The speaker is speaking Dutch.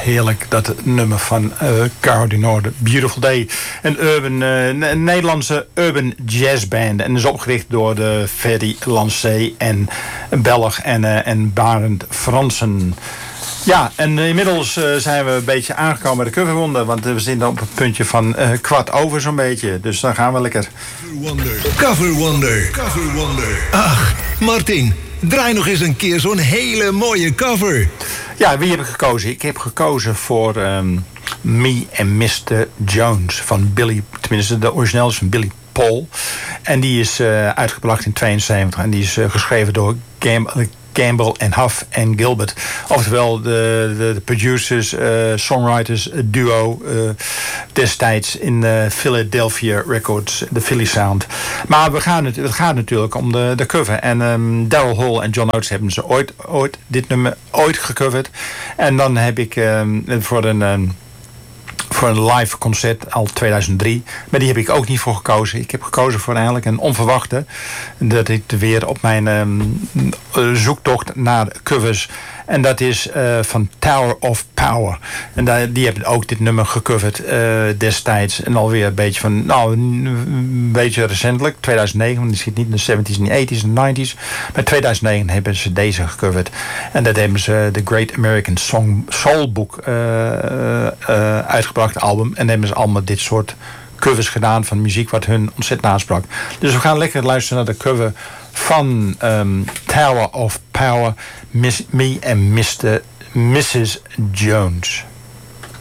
heerlijk, dat nummer van Caro du Nord, Beautiful Day. Een Nederlandse urban jazzband. En is opgericht door de Ferry Lancé en Belg en Barend Fransen. Ja, en inmiddels zijn we een beetje aangekomen bij de coverronde. Want we zitten op het puntje van 15:15 zo'n beetje. Dus dan gaan we lekker. Cover Wonder. Ach, Martin, draai nog eens een keer zo'n hele mooie cover. Ja, wie heb ik gekozen? Ik heb gekozen voor Me and Mr. Jones van Billy, tenminste de origineel is van Billy Paul. En die is uitgebracht in 72 en die is geschreven door Campbell en Huff en Gilbert. Oftewel de producers, songwriters duo destijds in Philadelphia Records, de Philly Sound. Maar het gaat natuurlijk om de cover. En Daryl Hall en John Oates hebben ze ooit dit nummer gecoverd. En dan heb ik voor een live concert al 2003. Maar die heb ik ook niet voor gekozen. Ik heb gekozen voor eigenlijk een onverwachte. Dat ik weer op mijn zoektocht naar covers. En dat is van Tower of Power. En die hebben ook dit nummer gecoverd destijds. En alweer een beetje recentelijk. 2009, want die zit niet in de 70s, niet 80s en 90s. Maar 2009 hebben ze deze gecoverd. En dat hebben ze de Great American Soul Book uitgebracht, album. En hebben ze allemaal dit soort covers gedaan van muziek wat hun ontzettend aansprak. Dus we gaan lekker luisteren naar de cover van Tower of Power, Me and Mrs. Jones.